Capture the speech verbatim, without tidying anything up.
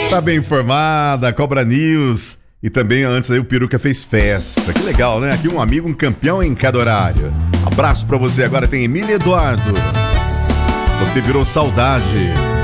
Tá bem informada, Cobra News. E também antes aí o Peruca fez festa. Que legal, né? Aqui um amigo, um campeão em cada horário. Abraço pra você. Agora tem Emília Eduardo. Você virou saudade.